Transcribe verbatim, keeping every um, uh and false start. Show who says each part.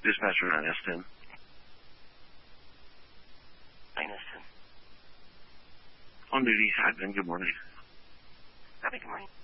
Speaker 1: Dispatcher nine S ten.
Speaker 2: nine S ten.
Speaker 1: On duty, admin, good morning.
Speaker 2: Happy good morning.